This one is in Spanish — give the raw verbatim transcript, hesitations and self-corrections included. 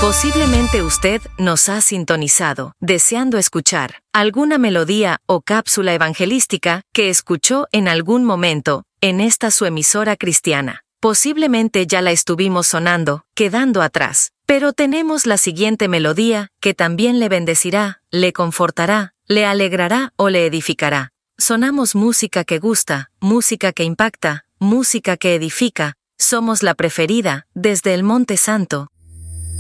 Posiblemente usted nos ha sintonizado, deseando escuchar alguna melodía o cápsula evangelística que escuchó en algún momento en esta su emisora cristiana. Posiblemente ya la estuvimos sonando, quedando atrás, pero tenemos la siguiente melodía que también le bendecirá, le confortará, le alegrará o le edificará. Sonamos música que gusta, música que impacta, música que edifica. Somos la preferida, desde el Monte Santo,